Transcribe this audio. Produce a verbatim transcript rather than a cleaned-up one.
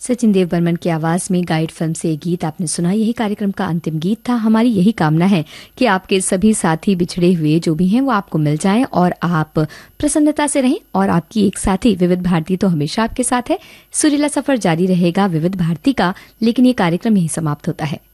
सचिन देव बर्मन की आवाज में गाइड फिल्म से ये गीत आपने सुना। यही कार्यक्रम का अंतिम गीत था। हमारी यही कामना है कि आपके सभी साथी बिछड़े हुए जो भी हैं वो आपको मिल जाएं और आप प्रसन्नता से रहें। और आपकी एक साथी विविध भारती तो हमेशा आपके साथ है। सुरीला सफर जारी रहेगा विविध भारती का, लेकिन ये कार्यक्रम यही समाप्त होता है।